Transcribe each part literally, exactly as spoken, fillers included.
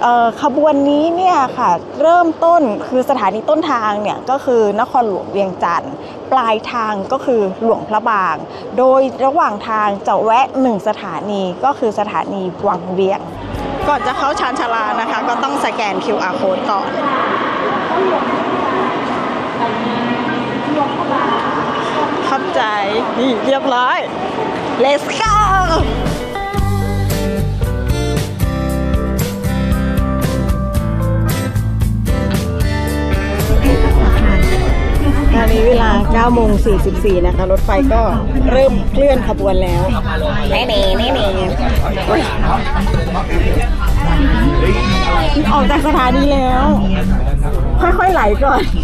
ขบวนนี้เนี่ยค่ะเริ่มต้นคือสถานีต้นทางเนี่ยก็คือนครหลวงเวียงจันทร์ปลายทางก็คือหลวงพระบางโดยระหว่างทางจะแวะหนึ่งสถานีก็คือสถานีวังเวียงก่อนจะเข้าชานชาลานะคะก็ต้องสแกน คิว อาร์ Code ก่อนเข้าใจนี่เรียบร้อย Let's goตอนนี้เวลา เก้าโมงสี่สิบสี่ นะคะรถไฟก็เริ่มเคลื่อนขบวนแล้วนี่นี่นี่นี่ออกจากสถานีแล้วค่อยๆไหลก่อน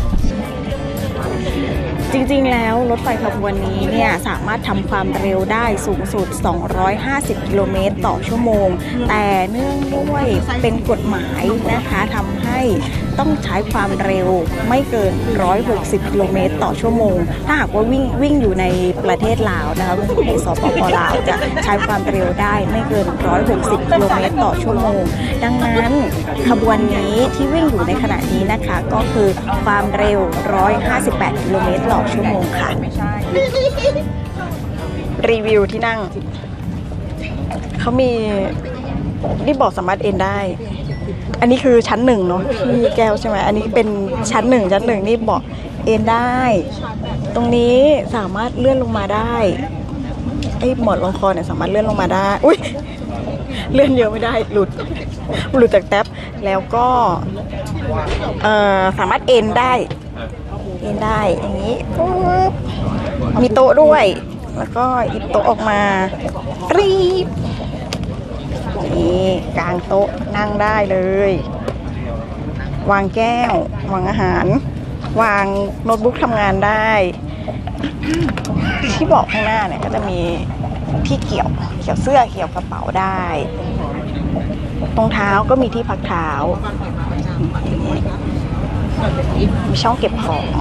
จริงๆแล้วรถไฟขบวนนี้เนี่ยสามารถทำความเร็วได้สูงสุดสองร้อยห้าสิบกิโลเมตรต่อชั่วโมงแต่เนื่องด้วยเป็นกฎหมายนะคะทำให้ต้องใช้ความเร็วไม่เกินหนึ่งร้อยหกสิบกิโลเมตรต่อชั่วโมงถ้าหากว่าวิ่งวิ่งอยู่ในประเทศลาวนะคะในสปป.ลาวจะใช้ความเร็วได้ไม่เกินหนึ่งร้อยหกสิบกิโลเมตรต่อชั่วโมงดังนั้นขบวนนี้ที่วิ่งอยู่ในขณะนี้นะคะก็คือความเร็วหนึ่งร้อยห้าสิบแปดกิโลเมตรต่อชั่วโมงค่ะรีวิวที่นั่งเขามีนี่บอกสามารถเอนได้อันนี้คือชั้นหนึ่งเนาะที่แก้วใช่ไหมอันนี้เป็นชั้นหนึ่งชั้นหนึ่งนี่บอกเอนได้ตรงนี้สามารถเลื่อนลงมาได้ไอ้หมอนรองคอเนี่ยสามารถเลื่อนลงมาได้อุ้ยเลื่อนเยอะไม่ได้หลุดหลุดจากแท็บแล้วก็เอ่อสามารถเอนได้เอนได้อย่างนี้ปุ๊บมีโต๊ะด้วยแล้วก็หยิบโต๊ะออกมารีบนี่กลางโต๊ะนั่งได้เลยวางแก้ววางอาหารวางโน้ตบุ๊กทำงานได้ที่บอกข้างหน้าเนี่ยก็จะมีที่เกี่ยวเกี่ยวเสื้อเกี่ยวกระเป๋าได้ตรงเท้าก็มีที่พักเท้ามีช่องเก็บของ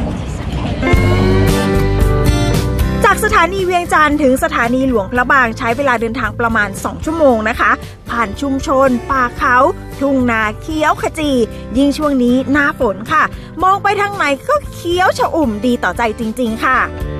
จากสถานีเวียงจันทร์ถึงสถานีหลวงพระบางใช้เวลาเดินทางประมาณสองชั่วโมงนะคะผ่านชุมชนป่าเขาทุ่งนาเขียวขจียิ่งช่วงนี้หน้าฝนค่ะมองไปทางไหนก็เขียวชอุ่มดีต่อใจจริงๆค่ะ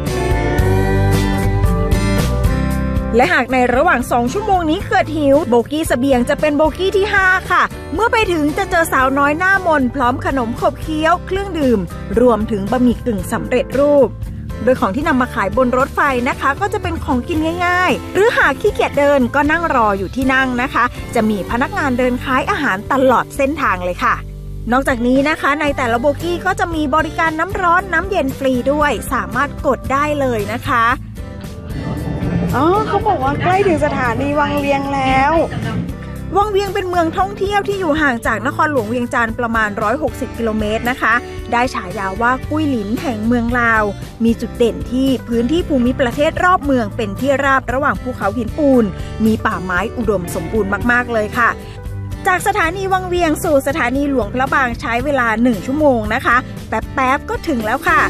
และหากในระหว่างสองชั่วโมงนี้เกิดหิวโบกี้เสบียงจะเป็นโบกี้ที่ห้าค่ะเมื่อไปถึงจะเจอสาวน้อยหน้ามนพร้อมขนมขบเคี้ยวเครื่องดื่มรวมถึงบะหมี่กึ่งสำเร็จรูปโดยของที่นำมาขายบนรถไฟนะคะก็จะเป็นของกินง่ายๆหรือหากขี้เกียจเดินก็นั่งรออยู่ที่นั่งนะคะจะมีพนักงานเดินขายอาหารตลอดเส้นทางเลยค่ะนอกจากนี้นะคะในแต่ละโบกี้ก็จะมีบริการน้ำร้อนน้ำเย็นฟรีด้วยสามารถกดได้เลยนะคะอ๋อเขาบอกว่าใกล้ถึงสถานีวังเวียงแล้ววังเวียงเป็นเมืองท่องเที่ยวที่อยู่ห่างจากนครหลวงเวียงจันทร์ประมาณหนึ่งร้อยหกสิบกิโลเมตรนะคะได้ฉายาว่ากุ้ยหลินแห่งเมืองลาวมีจุดเด่นที่พื้นที่ภูมิประเทศรอบเมืองเป็นที่ราบระหว่างภูเขาหินปูนมีป่าไม้อุดมสมบูรณ์มากๆเลยค่ะจากสถานีวังเวียงสู่สถานีหลวงพระบางใช้เวลาหนึ่งชั่วโมงนะคะแป๊บๆก็ถึงแล้วค่ะ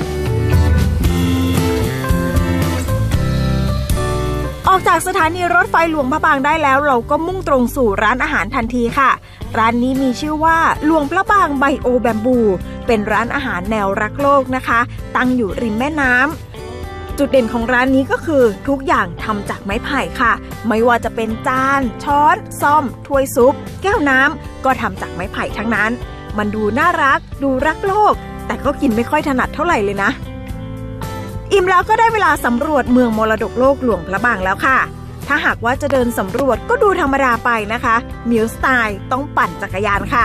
ออกจากสถานีรถไฟหลวงพระบางได้แล้วเราก็มุ่งตรงสู่ร้านอาหารทันทีค่ะร้านนี้มีชื่อว่าหลวงพระบางไบโอแบมบูเป็นร้านอาหารแนวรักโลกนะคะตั้งอยู่ริมแม่น้ำจุดเด่นของร้านนี้ก็คือทุกอย่างทำจากไม้ไผ่ค่ะไม่ว่าจะเป็นจานช้อนซ่อมถ้วยซุปแก้วน้ำก็ทำจากไม้ไผ่ทั้งนั้นมันดูน่ารักดูรักโลกแต่ก็กินไม่ค่อยถนัดเท่าไหร่เลยนะอิ่มแล้วก็ได้เวลาสำรวจเมืองมรดกโลกหลวงพระบางแล้วค่ะถ้าหากว่าจะเดินสำรวจก็ดูธรรมดาไปนะคะมิวสไตล์ต้องปั่นจักรยานค่ะ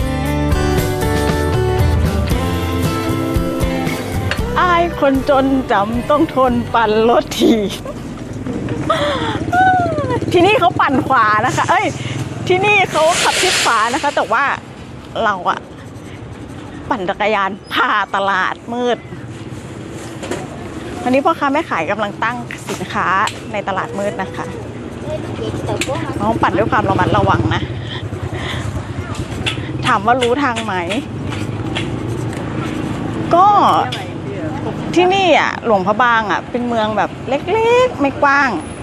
อายคนจนจำต้องทนปั่นรถทีที่นี่เขาปั่นขวานะคะเอ้ยที่นี่เขาขับชิดขวานะคะแต่ว่าเราอะปั่นจักรยานผ่าตลาดมืดอันนี้พ่อค้าแม่ขายกำลังตั้งสินค้าในตลาดมืดนะคะน้องปั่นด้วยความระมัดระวังนะถามว่ารู้ทางไหมก็ที่นี่อ่ะหลวงพระบางอ่ะเป็นเมืองแบบเล็กๆไม่กว้าง